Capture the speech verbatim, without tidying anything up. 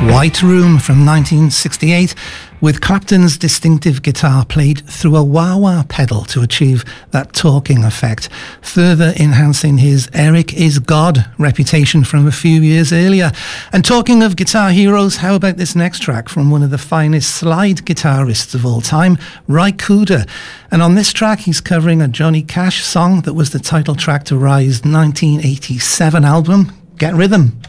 White Room from nineteen sixty-eight, with Clapton's distinctive guitar played through a wah-wah pedal to achieve that talking effect, further enhancing his Eric is God reputation from a few years earlier. And talking of guitar heroes, how about this next track from one of the finest slide guitarists of all time, Ry Cooder. And on this track, he's covering a Johnny Cash song that was the title track to Ry's nineteen eighty-seven album, Get Rhythm.